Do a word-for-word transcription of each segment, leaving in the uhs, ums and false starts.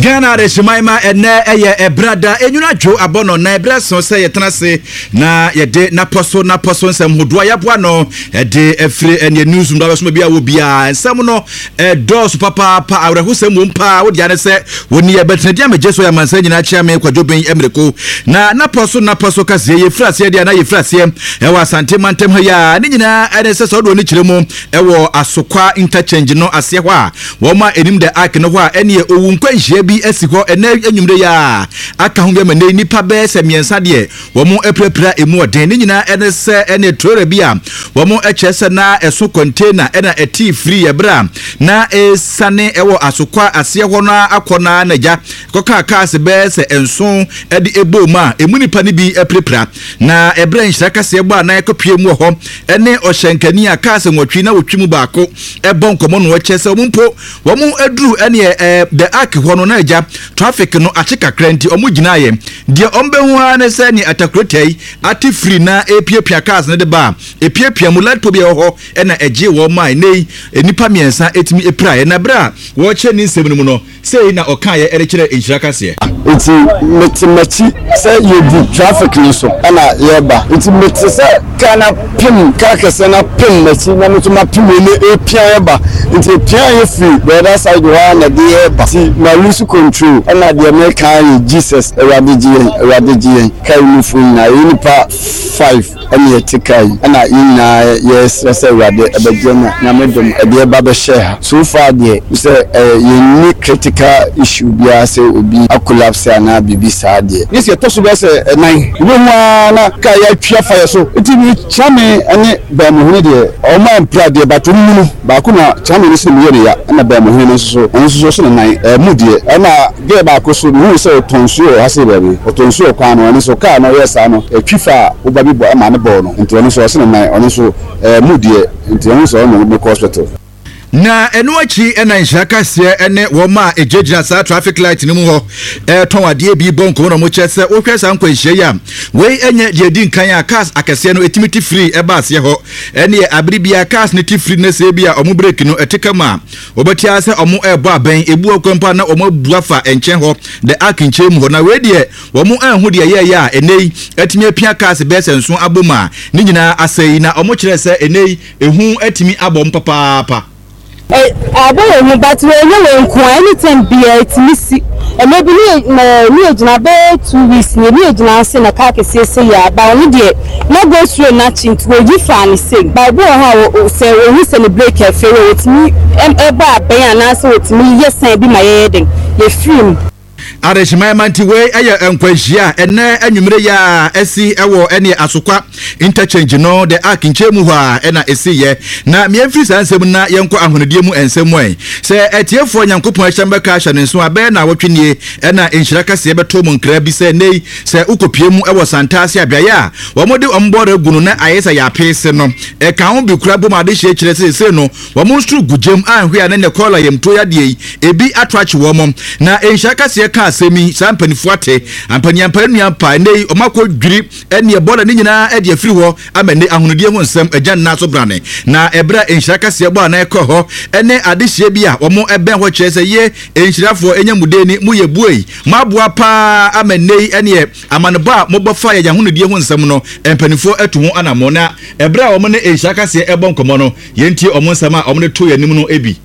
Ghana de Shimaima ene eye ebrada enyuna dwo abono na ebra so se yetenase na yede na poso na poso nsem hodoa yaboa no ede efre ene news ndo abeso bia wo bia nsem no e dos papa pa awreho sem mpa wo dia ne se woni ye betene dia meje so ya mansa nyina chia me kwadwo ben emreko na na poso na poso kase ye frase dia na ye frase e wa asante mantem ha ya ni nyina ene se so do ni kiremu e wo asokwa interchange no ase ho a wo ma enim de ark no ho a ene ye owu nkwanhia bi esi ho ene enyumre ya aka ho be mane nipa be se miensa de wo mo eprepra emu oden ni nyina ene se ene trore bia wo mo echese na eso container ena eti free ebra na esane ewo asokwa ase ho na akona na ja koka aka se be se enso ede ebo ma emu nipa ni bi eprepra na ebra nhira kase ebo na ekopie mu ho ene ohyenkani aka se nwotwi na wotwimu baako ebon komo no echese wo mpo wo mo eduru ene eh, the ark ho no na ja traffic no achika krenti omu gina ye de ombehu ane se ni atakrotei ati free na epiepia cars ne de ba epiepia mu letpo bi ho ena eje wo mai nei enipa miensa etimi epra na bra wo che ni nsem mu no sei na okan ye erekire enhira kase enti metimachi se yedi traffic ni so ana yeba enti meti se kana pim kakase na pim machi na mutuma pim ne epia yeba enti epia ye free the other side wa na de yeba si malusu control ana de American Jesus eradiji eradiji kai mufu na unipa five ani etikai ana ina yes say erade ebejena na medom ede ba be share so far there say you need critical issue bia say obi collapse ana bibi saade yes ye toso be say nine no na kai ya twa fire so iti ni chame ane ba mo hune de o ma empra de ba to mu ba ku na chame ni se mi yere ya na ba mo hune so so so so nine mu de ana ge ba ko so hu se tonsuo hase ba bi tonsuo kwa no ani so ka no yes ano etwifa obabi bo ama ne bo no nti oni so so nine oni so mu de nti oni so no me hospital na eno achi ena nhira kase ene wo ma ejejina sa traffic light ni mu ho e ton ade bi bonko no mo chese wo hwesa nkwanhie ya we enye de di nkan ya cars akase no etimiti free e ba ase ho ene ye abribia cars ne ti free na se bia omo break no etekama obati ase omo ebo aben ebu akwampa na omo buafa enchen ho de akinche mu ho na we de wo mo anhu de ye ya enei etimi apia cars be senso aboma ni nyina asei na omo kire se enei ehu etimi abom papa pa eh abaye mu batwe ye nko anytime bia etimisi e maybe ni ni ejina be two weeks ni ni ejina ase na ka kese se ya ba oni de na go through na chintu oji fa ni se bible ha se we celebrate e fere otimi e ba ben anase otimi yesen bi ma ye den ye film Areshima manti we eye enkwanhia ene anwumre ya esi ewo ene asokwa interchange no de akinche mu ha ena esi ye na miemfiri sansem na yenko ahonodie mu ensem wen se etiefo nyankopon ahyamba ka hye nso abe na wotwenie ena enhyira kase beto mu nkra bi se nei se ukopie mu ewo santase abiaye a wo mode ombore gunu na ayesa ya pese no e kan ho bi kura bom ade hye kire se se no wo mo stru gujem anhwe a ne kola yemto ya de ebi atwache wo mom na enhyira kase ka semi sampani fuate ampani ampani ampa nei omako dwiri ene ebola ni nyina e de afiri ho amane ahonodie ho nsem agyan na so brane na ebra enhyira kase ebo na ekọ ho ene adehye bi a omo eben ho kyerese ye enhyirafo enyamudeni mu ye buei maboa pa amane ene amanebo a mobofa ya ahonodie ho nsem no empanifo atu ho anamo na ebra omo ne enhyira kase ebo nkomo no yenti omo nsem a omo ne to yanim no ebi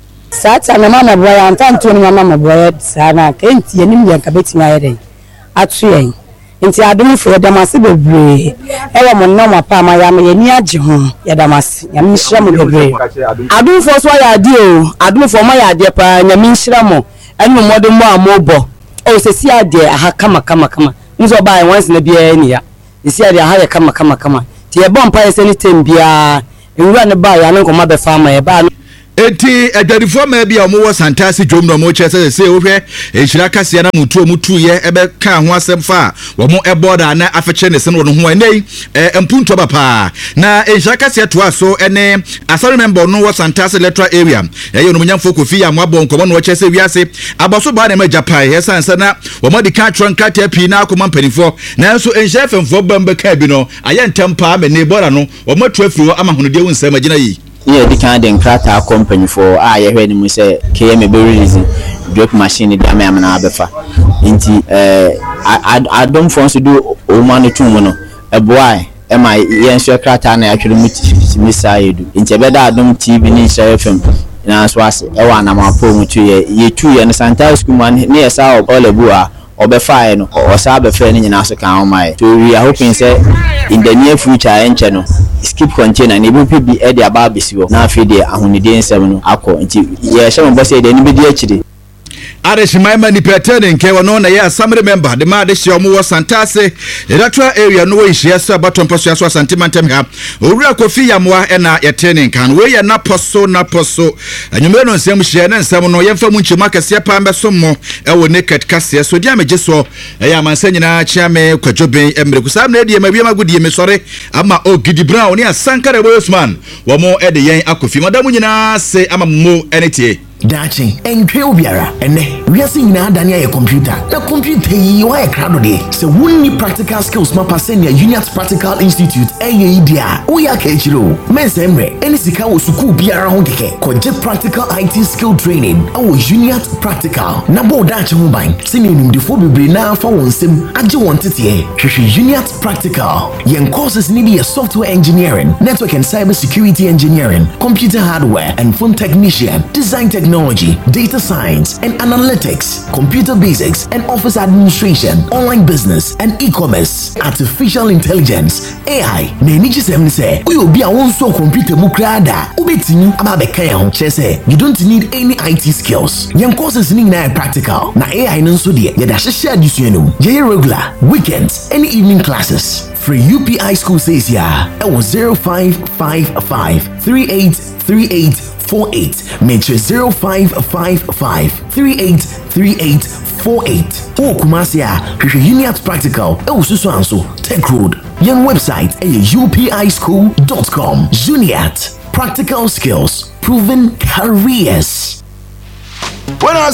Sata na mama boya antanto ni mama boya sana kenti yenim ya kabeti na yere atu yen nti adum fo damase bebre ewa mo no mapa ma ya me ni age ho ya damase ya mi hira mo bebre adum fo so ya ade o adum fo ma ya ade pa nya mi hira mo enu modo mo amobo o se si ade aha kama kama kama nzo ba yen once na bia ni ya si ade aha ya kama kama kama ti e bon pa ese ni tembia nwura ne ba ya ne nkoma be fa ma e ba enti adwadifo ma bia omo wo santase dwom no mo chese se wohwe enhyira kase na mutu mutu ye ebe ka ho asem fa wo mo eboda na afeche ne se no ho enei empunto bapa na enhyira kase to aso ene asari member no wo santase electoral area ye no munyamfo kofi ya mo abon komo no chese wiase abaso ba na ma japan ye sansa na wo mo de ka tron kata pi na akoma mpanifo na nso enhyira femfo bamba ka bi no aye ntempa me ne bora no wo mo to afiri ama honode wo nsema gina yi Yeah, the kind of crata company for ah, you heard him say K M be releasing drip machine de ama na abefa nti eh adom fon so do o ma no tum no eboa e ma yen so krata na atwere mu misa yedu nti be da adom T V ni Share F M na so ase e wa na ma po mu tu ye ye tu ye no Santa school man ne yesa o lebu a obefa no o sa befa ni nyina so kan o mai so we are hoping say in the near future enche no skip container na ebu bi e de aba besi wo na afi de ahunide nsem no akọ nti ye hye mo boss e de ni be di akire Adeshimaima ni petene nke wono na ye assembly member de ma de hye omo wo Santase electoral area no we hye so abatompo so aso sentimentem ha owura Kofi Yamwa e na ye tene kan we ye na poso na poso anyumre no nsem hye na nsem no ye mfamu nchima kase pa mbesomo e wo naked kase so dia meje so e ya mansa nyina chiame kwadwoben emre kusam na de mabia magudie me sore ama Ogidi Brown ni Asankare Boysman wo mo e de yen akofi madamu nyina se ama mo enetie Dachi, enkwe obiara, ene, wiase nyina adani ya computer. Na computer yi wa ekrado de. Se wonni practical skills mapa senia Uniat Practical Institute eye idia. Oya kechiro. Mense emre, eni sika wo suku biara ho keke. Koje practical I T skill training. Awo Uniat Practical. Na bo dachi ho ban. Sini nimdifo bebre na afa wonsem age wontete. Hwehwe Uniat Practical. Yen courses ni bi software engineering, network and cyber security engineering, computer hardware and phone technician, design technology Technology, data science and analytics, computer basics and office administration, online business and e-commerce, artificial intelligence, A I. Na eniji sem say, uyo bi a wonso computer mu krada, ubetini ama beka ya ho chese. You don't need any I T skills. Yen courses ni na practical. Na A I nso de, ye da hye adisuenu. Ye regular, weekends, any evening classes. Free U P I school says ya. It was zero five five five three eight three eight four eight. Mention zero five five five three eight three eight four eight. O Kumasia, Uniat Practical, El Susu Anso, Tech Road. Young website u p i school dot com. Uniat Practical skills, proven careers. When I